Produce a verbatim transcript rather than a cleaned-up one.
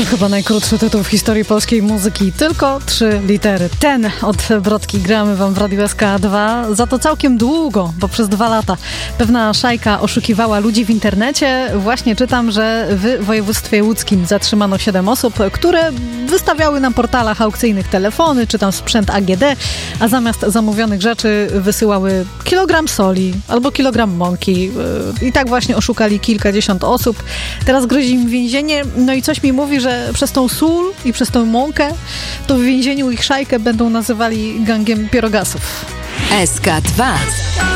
To chyba najkrótszy tytuł w historii polskiej muzyki. Tylko trzy litery. Ten od Brodki gramy wam w Radiu S K dwa. Za to całkiem długo, bo przez dwa lata pewna szajka oszukiwała ludzi w internecie. Właśnie czytam, że w województwie łódzkim zatrzymano siedem osób, które wystawiały na portalach aukcyjnych telefony, czy tam sprzęt A G D, a zamiast zamówionych rzeczy wysyłały kilogram soli albo kilogram mąki. I tak właśnie oszukali kilkadziesiąt osób. Teraz grozi im więzienie. No i coś mi mówi, że przez tą sól i przez tą mąkę to w więzieniu ich szajkę będą nazywali gangiem pierogasów. S K dwa.